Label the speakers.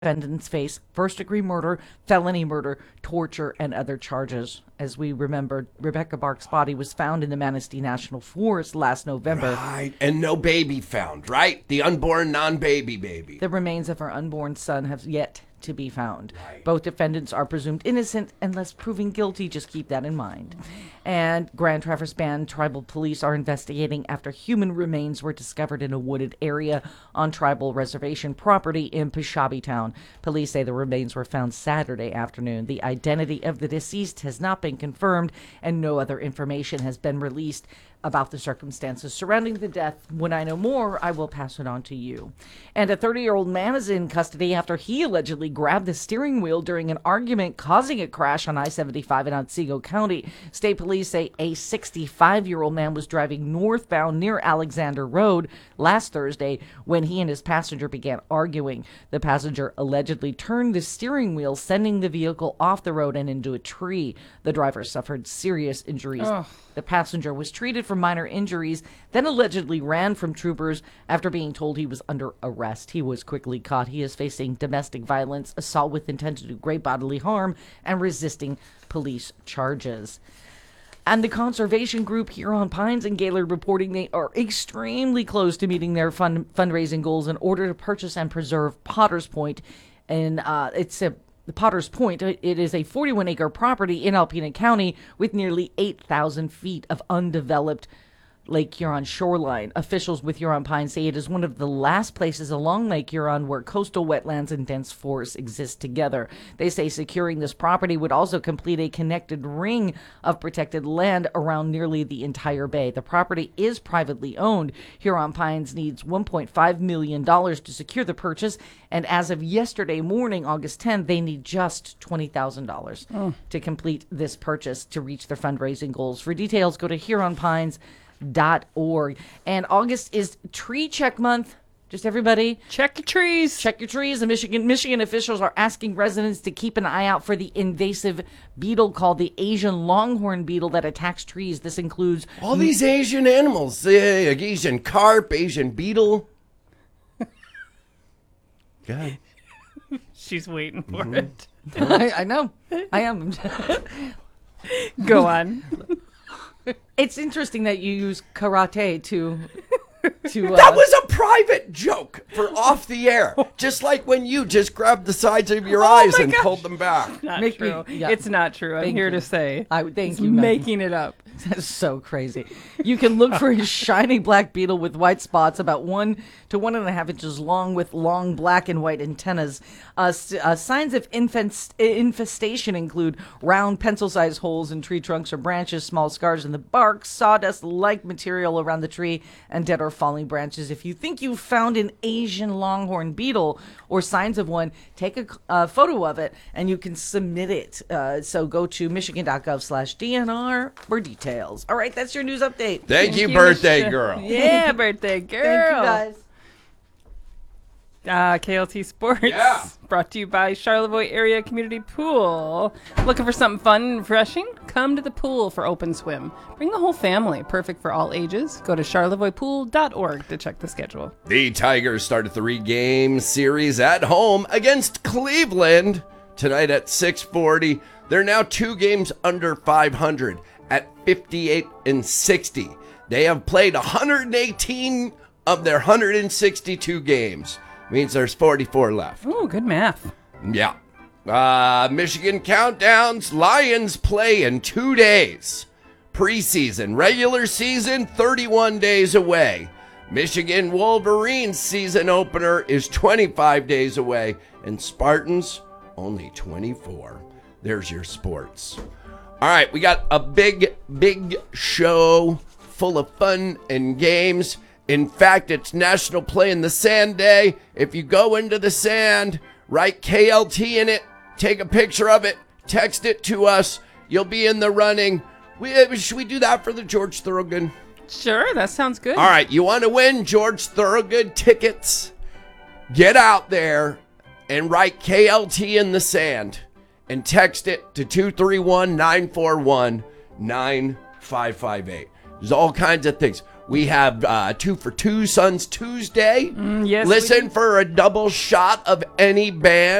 Speaker 1: Defendants face first-degree murder, felony murder, torture, and other charges. As we remember, Rebecca Bark's body was found in the Manistee National Forest last November.
Speaker 2: Right, and no baby found, right? The unborn, non-baby baby.
Speaker 1: The remains of her unborn son have yet to be found. Right. Both defendants are presumed innocent unless proven guilty. Just keep that in mind. And Grand Traverse Band tribal police are investigating after human remains were discovered in a wooded area on tribal reservation property in Peshabi Town. Police say the remains were found Saturday afternoon. The identity of the deceased has not been confirmed, and no other information has been released about the circumstances surrounding the death. When I know more, I will pass it on to you. And a 30-year-old man is in custody after he allegedly grabbed the steering wheel during an argument, causing a crash on I-75 in Otsego County. State police say a 65-year-old man was driving northbound near Alexander Road last Thursday when he and his passenger began arguing. The passenger allegedly turned the steering wheel, sending the vehicle off the road and into a tree. The driver suffered serious injuries. The passenger was treated for minor injuries, then allegedly ran from troopers after being told he was under arrest. He was quickly caught. He is facing domestic violence, assault with intent to do great bodily harm, and resisting police charges. And the conservation group Huron Pines and Gaylord reporting they are extremely close to meeting their fundraising goals in order to purchase and preserve Potter's Point. And the Potter's Point, it is a 41-acre property in Alpena County with nearly 8,000 feet of undeveloped Lake Huron shoreline. Officials with Huron Pines say it is one of the last places along Lake Huron where coastal wetlands and dense forests exist together. They say securing this property would also complete a connected ring of protected land around nearly the entire bay. The property is privately owned. Huron Pines needs $1.5 million to secure the purchase, and as of yesterday morning, August 10th, they need just $20,000 to complete this purchase to reach their fundraising goals. For details, go to HuronPines.org. And August is Tree Check Month. Just everybody
Speaker 3: check your trees.
Speaker 1: Check your trees. The Michigan officials are asking residents to keep an eye out for the invasive beetle called the Asian longhorn beetle that attacks trees. This includes
Speaker 2: all these Asian animals, Asian carp, Asian beetle. God.
Speaker 3: She's waiting for it.
Speaker 1: I know. I am.
Speaker 3: Go on.
Speaker 1: It's interesting that you use karate to
Speaker 2: that was a private joke for off the air. Just like when you just grabbed the sides of your eyes and pulled them back.
Speaker 3: Not true. It's not true. I'm here to say.
Speaker 1: Thank you.
Speaker 3: Making it up.
Speaker 1: That's so crazy. You can look for a shiny black beetle with white spots about 1 to 1.5 inches long with long black and white antennas. Signs of infestation include round pencil-sized holes in tree trunks or branches, small scars in the bark, sawdust-like material around the tree, and dead or falling branches. If you think you've found an Asian longhorn beetle or signs of one, take a photo of it and you can submit it. So go to michigan.gov/DNR for details. All right, that's your news update.
Speaker 2: Thank you, birthday girl.
Speaker 3: Yeah, birthday girl.
Speaker 1: Thank you, guys.
Speaker 3: KLT Sports, brought to you by Charlevoix Area Community Pool. Looking for something fun and refreshing? Come to the pool for open swim. Bring the whole family, perfect for all ages. Go to charlevoixpool.org to check the schedule.
Speaker 2: The Tigers start a 3-game series at home against Cleveland tonight at 6:40. They're now 2 games under 500 at 58-60. They have played 118 of their 162 games. Means there's 44 left.
Speaker 3: Ooh, good math.
Speaker 2: Yeah. Michigan countdowns. Lions play in 2 days. Preseason, regular season, 31 days away. Michigan Wolverines season opener is 25 days away. And Spartans, only 24. There's your sports. All right, we got a big show full of fun and games. In fact, it's National Play in the Sand Day. If you go into the sand, write KLT in it, take a picture of it, text it to us. You'll be in the running. Should we do that for the George Thorogood?
Speaker 3: Sure, that sounds good.
Speaker 2: All right, you want to win George Thorogood tickets? Get out there and write KLT in the sand and text it to 231-941-9558. There's all kinds of things. We have 2 for 2 Sons Tuesday.
Speaker 3: Yes, we
Speaker 2: Listen for a double shot of any band